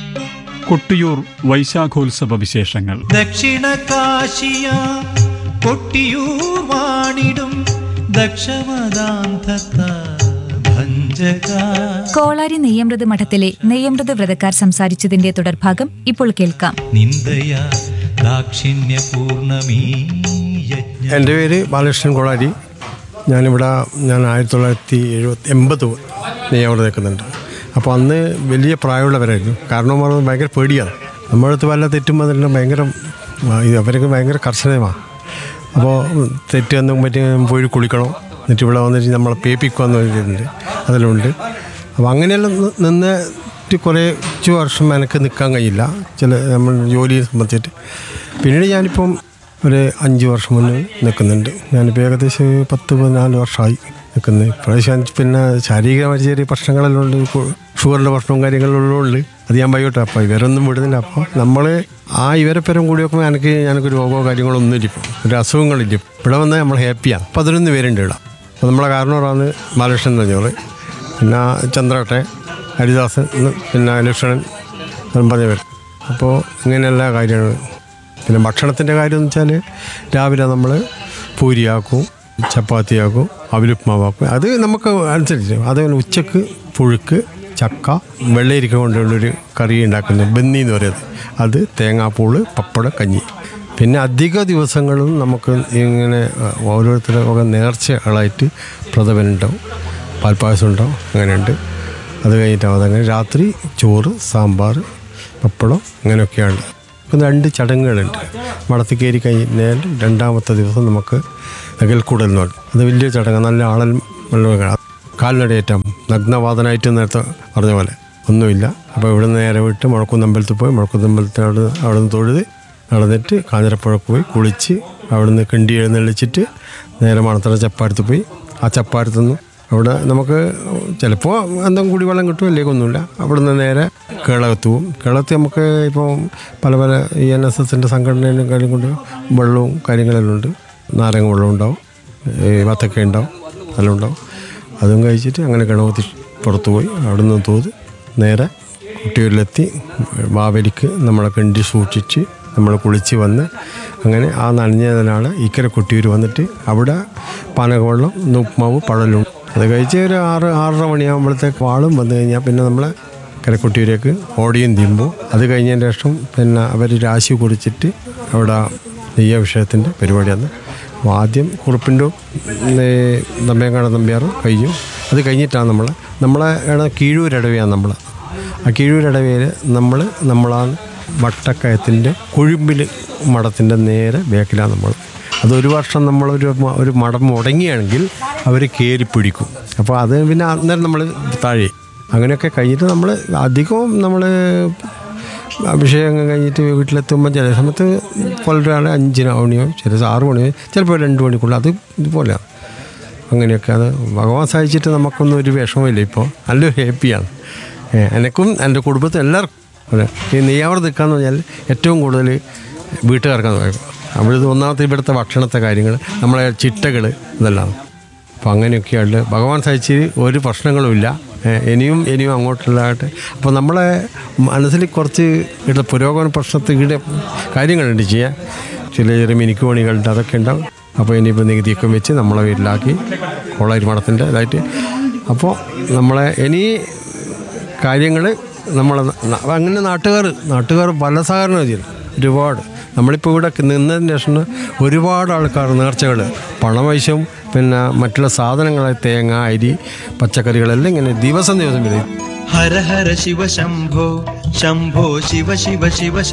കൊട്ടിയൂർ വൈശാഖോത്സവ വിശേഷങ്ങൾ. ദക്ഷിണ കാശിയ കൊട്ടിയൂർ വാണിടും ദക്ഷമദാന്തത്ത ഭഞ്ജക. കോളാരി നെയ്യമൃത് മഠത്തിലെ നെയ്യമൃത് വ്രതക്കാർ സംസാരിച്ചതിന്റെ തുടർഭാഗം ഇപ്പോൾ കേൾക്കാം. നിന്ദയ ദാക്ഷിണ്യ പൂർണമീ യജ്ഞ. എൻ്റെ പേര് ബാലകൃഷ്ണൻ കോളാരി. ഞാൻ 1980 നെയ്യാവൃതം നിൽക്കുന്നുണ്ട്. അപ്പോൾ അന്ന് വലിയ പ്രായമുള്ളവരായിരുന്നു. കാരണം പറഞ്ഞത് ഭയങ്കര പേടിയാണ്. നമ്മളടുത്ത് വല്ല തെറ്റും വന്നിട്ടുണ്ടെങ്കിൽ ഭയങ്കര അവർക്ക് ഭയങ്കര കർശനമാണ്. അപ്പോൾ തെറ്റ് വന്നും പറ്റി പോയി കുളിക്കണം, എന്നിട്ട് ഇവിടെ വന്നിട്ട് നമ്മളെ പേപ്പിക്കുമെന്ന് പറഞ്ഞിട്ടുണ്ട്, അതിലുണ്ട്. അപ്പോൾ അങ്ങനെയെല്ലാം നിന്നിട്ട് കുറച്ച് വർഷം എനിക്ക് നിൽക്കാൻ കഴിയില്ല, ചില നമ്മൾ ജോലിയെ സംബന്ധിച്ചിട്ട്. പിന്നീട് ഞാനിപ്പം ഒരു 5 വർഷം മുന്നേ നിൽക്കുന്നുണ്ട്. ഞാനിപ്പോൾ ഏകദേശം 10-14 വർഷമായി നിൽക്കുന്നത്. ഇപ്രാവശ്യം പിന്നെ ശാരീരികമായ ചെറിയ പ്രശ്നങ്ങളെല്ലാം ഉണ്ട്, ഷുഗറിൻ്റെ പ്രശ്നവും കാര്യങ്ങളെല്ലാം ഉണ്ട്. അത് ഞാൻ ബയോട്ടെ. അപ്പോൾ ഇവരൊന്നും വിടുന്നില്ല. അപ്പോൾ നമ്മൾ ആ ഇവരെപ്പരം കൂടി നോക്കുമ്പോൾ ഞങ്ങൾക്ക് രോഗമോ കാര്യങ്ങളോ ഒന്നുമില്ല, ഇപ്പോൾ ഒരു അസുഖങ്ങളില്ല. ഇവിടെ വന്നാൽ നമ്മൾ ഹാപ്പിയാണ്. 11 പേരുണ്ട് ഇവിടെ. അപ്പോൾ നമ്മളെ കാരണവരാണ് ബാലകൃഷ്ണൻ എന്ന് പറഞ്ഞവർ, പിന്നെ ചന്ദ്രകട്ടെ, ഹരിദാസൻ, പിന്നെ ലക്ഷ്മണൻ പറഞ്ഞവർ. അപ്പോൾ ഇങ്ങനെയെല്ലാ കാര്യങ്ങൾ. പിന്നെ ഭക്ഷണത്തിൻ്റെ കാര്യം എന്ന് വെച്ചാൽ രാവിലെ നമ്മൾ പൂരിയാക്കും, ചപ്പാത്തിയാക്കും, അവിലുപ്മാവാക്കും. അത് നമുക്ക് അനുസരിച്ച്. അതേപോലെ ഉച്ചക്ക് പുഴുക്ക്, ചക്ക, വെള്ളരിക്ക കൊണ്ടുള്ളൊരു കറി ഉണ്ടാക്കുന്നത് ബന്നി എന്ന് പറയുന്നത്, അത് തേങ്ങാപ്പൂള്, പപ്പടം, കഞ്ഞി. പിന്നെ അധിക ദിവസങ്ങളും നമുക്ക് ഇങ്ങനെ ഓരോരുത്തരുടെ നേർച്ചകളായിട്ട് പ്രഥമനുണ്ടാവും, പാൽപ്പായസം ഉണ്ടാവും, അങ്ങനെയുണ്ട്. അത് കഴിഞ്ഞിട്ടാവും. അതങ്ങനെ രാത്രി ചോറ്, സാമ്പാർ, പപ്പടം, അങ്ങനെയൊക്കെയാണ്. 2 ചടങ്ങുകളുണ്ട്. മടത്തി കയറി കഴിഞ്ഞാൽ 2ാമത്തെ ദിവസം നമുക്ക് നഗൽക്കൂടൽ എന്ന് പറയും. അത് വലിയ ചടങ്ങ്, നല്ല ആളൽ വെള്ളം, കാൽനടയേറ്റം, നഗ്നവാദനായിട്ട് നേരത്തെ പറഞ്ഞ പോലെ ഒന്നുമില്ല. അപ്പോൾ ഇവിടുന്ന് നേരെ വിട്ട് മുഴക്കുന്നമ്പലത്തിൽ പോയി, മുഴക്കുന്നമ്പലത്തിൽ അവിടെ നിന്ന് തൊഴുത് നടന്നിട്ട് കാഞ്ഞിരപ്പുഴക്ക് പോയി കുളിച്ച് അവിടുന്ന് കിണ്ടി എഴുന്നള്ളിച്ചിട്ട് നേരെ മണത്തറ ചപ്പാരത്ത് പോയി. ആ ചപ്പാരത്തുനിന്ന് അവിടെ നമുക്ക് ചിലപ്പോൾ എന്തെങ്കിലും കുടിവെള്ളം കിട്ടും, അല്ലെങ്കിൽ ഒന്നുമില്ല. അവിടുന്ന് നേരെ കേളകത്ത് പോവും. കേളകത്ത് നമുക്ക് ഇപ്പോൾ പല ഈ NSSൻ്റെ സംഘടനയും കാര്യം കൊണ്ട് വെള്ളവും കാര്യങ്ങളെല്ലാം ഉണ്ട്. നാരങ്ങ വെള്ളം ഉണ്ടാവും, വത്തക്ക ഉണ്ടാവും, എല്ലാം ഉണ്ടാവും. അതും കഴിച്ചിട്ട് അങ്ങനെ ഗണപതി പുറത്ത് പോയി അവിടുന്ന് തോത് നേരെ കൊട്ടിയൂരിലെത്തി ബാവലിക്ക് നമ്മളെ കിണ്ടി സൂക്ഷിച്ച് നമ്മൾ കുളിച്ച് വന്ന് അങ്ങനെ ആ നനഞ്ഞതിനാണ് ഇക്കര കൊട്ടിയൂർ വന്നിട്ട് അവിടെ പാനകവെള്ളം, ഉപ്പുമാവ്, പഴലും. അത് കഴിച്ച് ഒരു 6-6:30 മണിയാകുമ്പോഴത്തേക്ക് വാളും വന്നു കഴിഞ്ഞാൽ പിന്നെ നമ്മളെ കരക്കൊട്ടിയൂരേക്ക് ഓടിയും തീമ്പും. അത് കഴിഞ്ഞതിന് ശേഷം പിന്നെ അവർ രാശി കുറിച്ചിട്ട് അവിടെ നെയ്യാഭിഷേകത്തിൻ്റെ പരിപാടിയാണ്. അപ്പോൾ ആദ്യം കുറുപ്പിൻ്റെ നമ്പേങ്കാട് നമ്പ്യാർ കഴിയും. അത് കഴിഞ്ഞിട്ടാണ് നമ്മളെ കീഴൂരടവയാണ് നമ്മൾ. ആ കീഴൂരടവയിൽ നമ്മളാ വട്ടക്കയത്തിൻ്റെ കൊഴുമ്പിൽ മഠത്തിൻ്റെ നേരെ ബാക്കിലാണ് നമ്മൾ. അതൊരു വർഷം നമ്മളൊരു മഠം മുടങ്ങിയാണെങ്കിൽ അവർ കയറി പിടിക്കും. അപ്പോൾ അത് പിന്നെ അന്നേരം നമ്മൾ താഴെ. അങ്ങനെയൊക്കെ കഴിഞ്ഞിട്ട് നമ്മൾ അധികവും നമ്മൾ അഭിഷേകം കഴിഞ്ഞിട്ട് വീട്ടിലെത്തുമ്പോൾ ചില സമയത്ത് പുലരാണ് 5 മണിയോ, ചില 6 മണിയോ, ചിലപ്പോൾ 2 മണിക്കുള്ള. അത് ഇതുപോലെയാണ്. അങ്ങനെയൊക്കെ അത് ഭഗവാൻ സഹായിച്ചിട്ട് നമുക്കൊന്നും ഒരു വിഷമമില്ല. ഇപ്പോൾ നല്ലൊരു ഹാപ്പിയാണ് എനിക്കും എൻ്റെ കുടുംബത്തിൽ എല്ലാവർക്കും. ഈ നെയ്യാവൃതം നിൽക്കാന്ന് പറഞ്ഞാൽ ഏറ്റവും കൂടുതൽ വീട്ടുകാർക്കാന്ന് പറയും. അവിടുത്തെ ഒന്നാമത്തെ ഇവിടുത്തെ ഭക്ഷണത്തെ കാര്യങ്ങൾ, നമ്മളെ ചിട്ടകൾ, ഇതെല്ലാം. അപ്പോൾ അങ്ങനെയൊക്കെയാണ് ഭഗവാൻ സഹിച്ച് ഒരു പ്രശ്നങ്ങളുമില്ല. ഇനിയും അങ്ങോട്ടുള്ളതായിട്ട്. അപ്പോൾ നമ്മളെ മനസ്സിൽ കുറച്ച് ഇവിടെ പുരോഗമന പ്രശ്നത്തിൽ ഇവിടെ കാര്യങ്ങളുണ്ട് ചെയ്യാൻ. ചെറിയ മിനുക്ക് പണികളുണ്ട്, അതൊക്കെ ഉണ്ടാവും. അപ്പോൾ ഇനിയിപ്പോൾ നികുതിയൊക്കെ വെച്ച് നമ്മളെ വീട്ടിലാക്കി കോളാരി മഠത്തിൻ്റെ ഇതായിട്ട്. അപ്പോൾ നമ്മളെ ഇനി കാര്യങ്ങൾ നമ്മളെ അങ്ങനെ നാട്ടുകാർ പല സഹകരണം ചെയ്തു ഒരുപാട്. നമ്മളിപ്പോൾ ഇവിടെ നിന്നതിന് ശേഷം ഒരുപാട് ആൾക്കാർ നേർച്ചകൾ, പണപൈസയും പിന്നെ മറ്റുള്ള സാധനങ്ങളായി തേങ്ങ, അരി, പച്ചക്കറികളെല്ലാം ഇങ്ങനെ ദിവസം വരും. ഹര ഹര ശിവ ശംഭോ ശംഭോ ശിവ ശിവ ശിവ